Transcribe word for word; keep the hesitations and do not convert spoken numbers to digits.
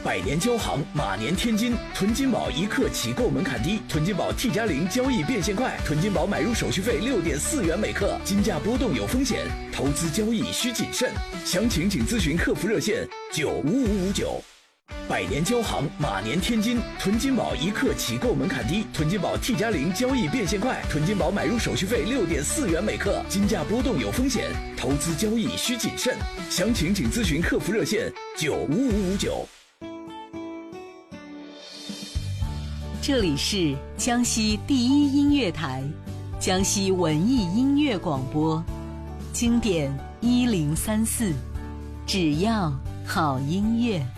百年交行，马年天金。囤金宝一刻起购门槛低，囤金宝 T 加零交易变现快，囤金宝买入手续费六点四元每克，金价波动有风险，投资交易需谨慎。详情请咨询客服热线九五五五九。百年交行，马年天金。囤金宝一刻起购门槛低，囤金宝 T 加零交易变现快，囤金宝买入手续费六点四元每克，金价波动有风险，投资交易需谨慎。详情请咨询客服热线九五五五九。 这里是江西第一音乐台，江西文艺音乐广播，经典一零三四，只要好音乐。